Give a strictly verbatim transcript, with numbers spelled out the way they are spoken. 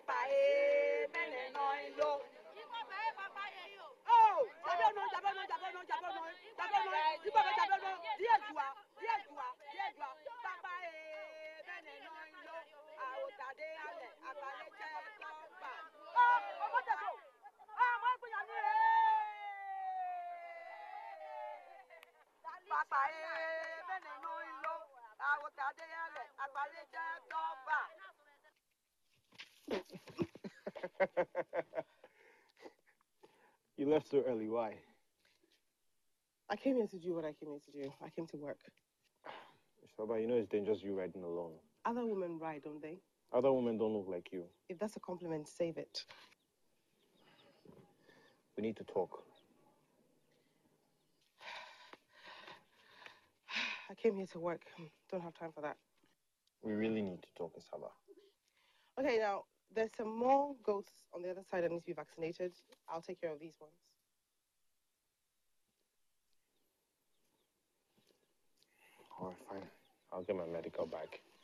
You left so early, why? I came here to do what I came here to do. I came to work. Shaba, you know it's dangerous you riding alone. Other women ride, don't they? Other women don't look like you. If that's a compliment, save it. We need to talk. I came here to work. Don't have time for that. We really need to talk, Isaba. Okay, now, there's some more goats on the other side that need to be vaccinated. I'll take care of these ones. All right, fine. I'll get my medical bag.